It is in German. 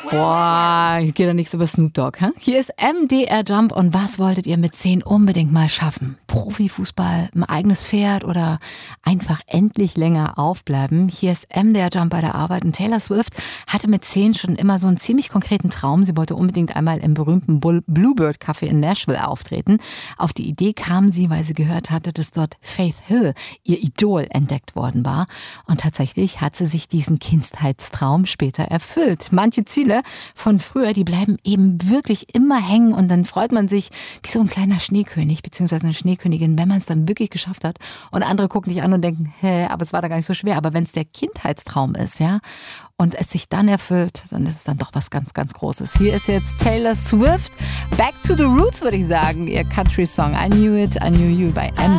Boah, hier geht doch nichts über Snoop Dogg. Hä? Hier ist MDR Jump und was wolltet ihr mit 10 unbedingt mal schaffen? Profifußball, ein eigenes Pferd oder einfach endlich länger aufbleiben? Hier ist MDR Jump bei der Arbeit und Taylor Swift hatte mit 10 schon immer so einen ziemlich konkreten Traum. Sie wollte unbedingt einmal im berühmten Bluebird Café in Nashville auftreten. Auf die Idee kam sie, weil sie gehört hatte, dass dort Faith Hill, ihr Idol, entdeckt worden war. Und tatsächlich hat sie sich diesen Kindheitstraum später erfüllt. Manche Ziele von früher, die bleiben eben wirklich immer hängen und dann freut man sich wie so ein kleiner Schneekönig bzw. eine Schneekönigin, wenn man es dann wirklich geschafft hat und andere gucken dich an und denken, aber es war da gar nicht so schwer. Aber wenn es der Kindheitstraum ist, ja, und es sich dann erfüllt, dann ist es dann doch was ganz, ganz Großes. Hier ist jetzt Taylor Swift, Back to the Roots, würde ich sagen, ihr Country-Song I Knew It, I Knew You bei